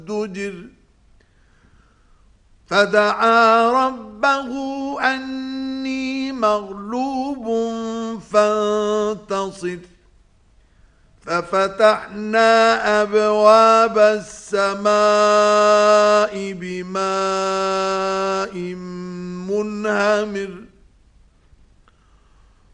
الدجر فدعا ربه أني مغلوب فانتصر ففتحنا أبواب السماء بماء منهمر